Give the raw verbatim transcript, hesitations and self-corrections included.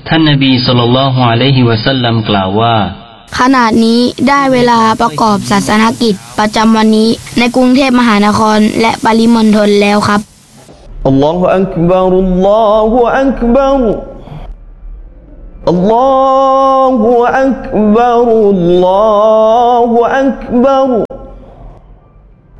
ท่านนบีศ็อลลัลลอฮุอะลัยฮิวะซัลลัมกล่าวว่าขณะนี้ได้เวลาประกอบศาสนกิจประจำวันนี้ในกรุงเทพมหานครและปริมณฑลแล้วครับอัลลอฮฺอักบัรอัลลอฮฺอักบัรอัลลอฮฺอักบัรอัลลอฮฺอักบัร